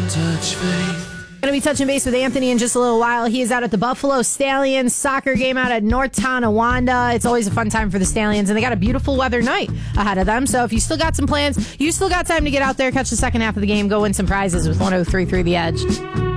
Going to be touching base with Anthony in just a little while. He is out at the Buffalo Stallions soccer game out at North Tonawanda. It's always a fun time for the Stallions, and they got a beautiful weather night ahead of them. So if you still got some plans, you still got time to get out there, catch the second half of the game, go win some prizes with 103.3 The Edge.